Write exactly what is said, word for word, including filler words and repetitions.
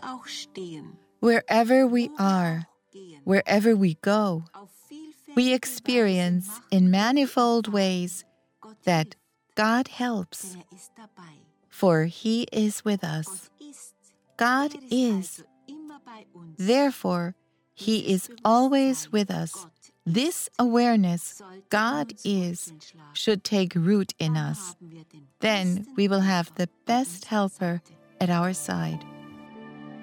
auch stehen, Wherever we wo wir are, auch gehen, wherever we go, auf vielfältige we Weise experience macht in und manifold erfahren, ways Gott that hilft, God helps, denn er ist dabei. for He is with us. Gott ist, God er ist is. also immer bei uns. Therefore, He Dieses is always Bewusstsein, with us. Gott This ist, awareness, sollte in God uns is, Wurzeln schlagen. should take root in Dann us. haben wir den Then besten we will have Helfer the an best unserer helper Seite. at our side.